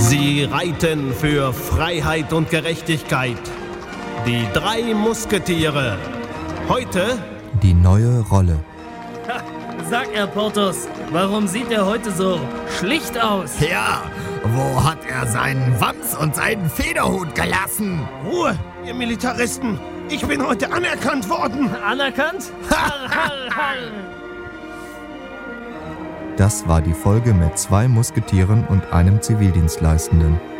Sie reiten für Freiheit und Gerechtigkeit. Die 3 Musketiere. Heute die neue Rolle. Sag er, Porthos, warum sieht er heute so schlicht aus? Ja, wo hat er seinen Wams und seinen Federhut gelassen? Ruhe, ihr Militaristen. Ich bin heute anerkannt worden. Anerkannt? Harr, harr, harr. Das war die Folge mit 2 Musketieren und einem Zivildienstleistenden.